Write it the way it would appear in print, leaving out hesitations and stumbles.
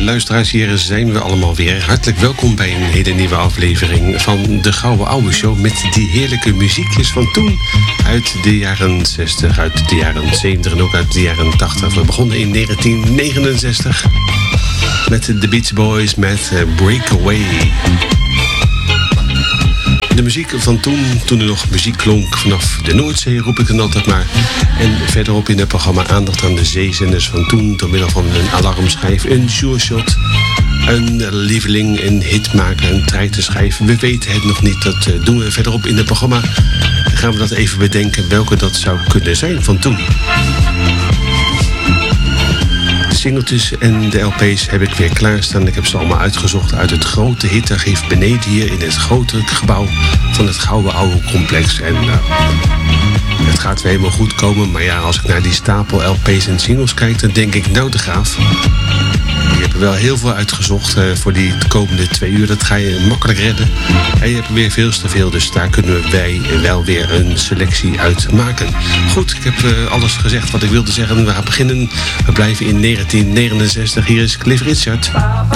luisteraars, hier zijn we allemaal weer. Hartelijk welkom bij een hele nieuwe aflevering van de Gouden Oude Show met die heerlijke muziekjes van toen. Uit de jaren 60, uit de jaren 70 en ook uit de jaren 80. We begonnen in 1969 met de Beach Boys met Breakaway. De muziek van toen er nog muziek klonk vanaf de Noordzee, roep ik dan altijd maar. En verderop in het programma aandacht aan de zeezenders van toen, door middel van een alarmschijf, een sureshot, een lieveling, een hitmaker, een treitenschijf. We weten het nog niet, dat doen we verderop in het programma. Dan gaan we dat even bedenken welke dat zou kunnen zijn van toen. De singeltjes en de LP's heb ik weer klaarstaan. Ik heb ze allemaal uitgezocht uit het grote hitarchief beneden hier in het grote gebouw van het Gouden Oude Complex. En het gaat weer helemaal goed komen. Maar ja, als ik naar die stapel LP's en singles kijk, dan denk ik, nou de Graaf, je hebt er wel heel veel uitgezocht voor die komende 2 uur. Dat ga je makkelijk redden. En je hebt er weer veel te veel, dus daar kunnen wij wel weer een selectie uit maken. Goed, ik heb alles gezegd wat ik wilde zeggen. We gaan beginnen. We blijven in 1969. Hier is Cliff Richard.